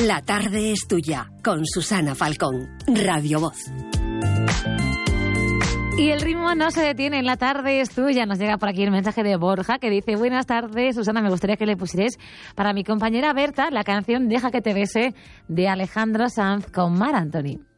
La tarde es tuya, con Susana Falcón, Radio Voz. Y el ritmo no se detiene, en la tarde es tuya. Nos llega por aquí el mensaje de Borja que dice: buenas tardes, Susana, me gustaría que le pusierais para mi compañera Berta la canción Deja que te bese de Alejandro Sanz con Mar Anthony.